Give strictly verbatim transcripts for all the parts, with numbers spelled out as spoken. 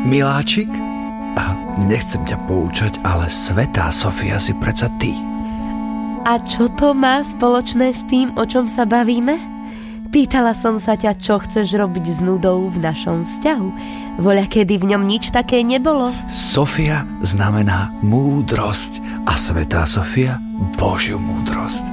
Miláčik? Nechcem ťa poučať, ale svätá Sofia si predsa ty. A čo to má spoločné s tým, o čom sa bavíme? Pýtala som sa ťa, čo chceš robiť s nudou v našom vzťahu. Voľakedy v ňom nič také nebolo. Sofia znamená múdrosť a svätá Sofia Božiu múdrosť.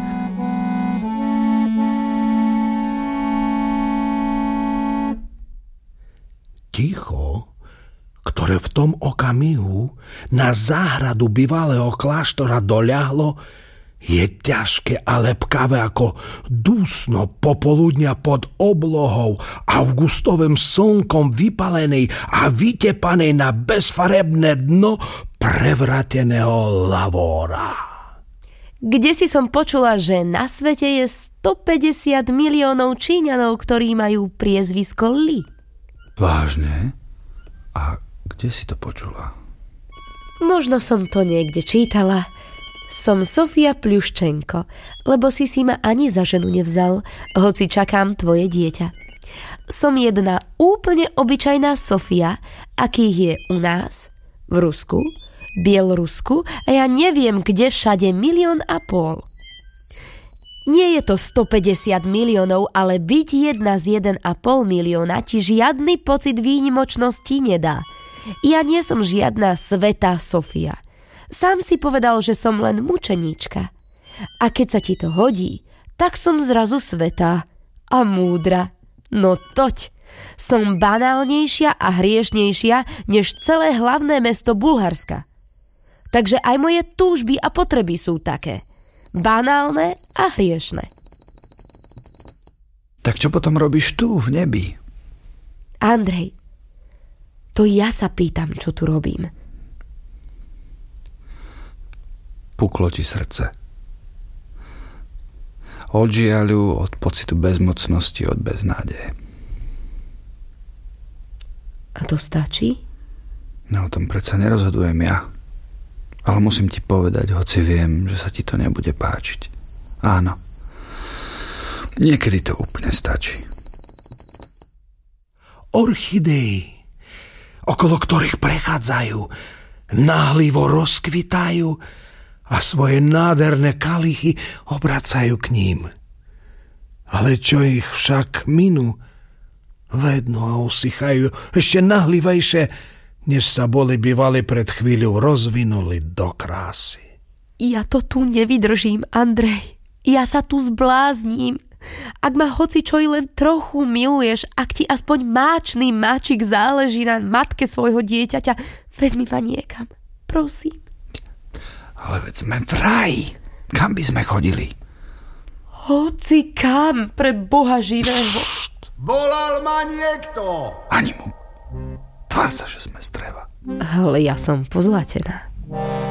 Ticho, ktoré v tom okamihu na záhradu bývalého kláštora doľahlo, je ťažké a lepkavé ako dusno popoludňa pod oblohou augustovým slnkom vypalenej a vytepanej na bezfarebné dno prevrateného lavóra. Kde si som počula, že na svete je stopäťdesiat miliónov Číňanov, ktorí majú priezvisko Li. Vážne? A kde si to počula? Možno som to niekde čítala. Som Sofia Pľuščenko, lebo si si ma ani za ženu nevzal, hoci čakám tvoje dieťa. Som jedna úplne obyčajná Sofia, akých je u nás, v Rusku, Bielorusku a ja neviem, kde všade milión a pol. Nie je to stopäťdesiat miliónov, ale byť jedna z jeden a pol milióna ti žiadny pocit výnimočnosti nedá. Ja nie som žiadna svätá Sofia. Sám si povedal, že som len mučeníčka. A keď sa ti to hodí, tak som zrazu svätá a múdra. No toť, som banálnejšia a hriešnejšia než celé hlavné mesto Bulharska. Takže aj moje túžby a potreby sú také. Banálne a hriešne. Tak čo potom robíš tu, v nebi? Andrej, to ja sa pýtam, čo tu robím. Puklo ti srdce. Od žiaľu, od pocitu bezmocnosti, od beznádeje. A to stačí? No o tom predsa nerozhodujem ja. Ale musím ti povedať, hoci viem, že sa ti to nebude páčiť. Áno. Niekedy to úplne stačí. Orchidei, okolo ktorých prechádzajú, náhlivo rozkvitajú a svoje nádherné kalichy obracajú k ním. Ale čo ich však minú, vedno a usychajú ešte nahlivejšie, než sa boli bývali pred chvíľou rozvinuli do krásy. Ja to tu nevydržím, Andrej. Ja sa tu zblázním. Ak ma hoci čo i len trochu miluješ, ak ti aspoň máčný máčik záleží na matke svojho dieťaťa, vezmi ma niekam. Prosím. Ale veď sme v raji. Kam by sme chodili? Hoci kam, pre Boha živého. Volal ma niekto. Ani mu. Tvár sa, že sme z dreva. Ale ja som pozlatená.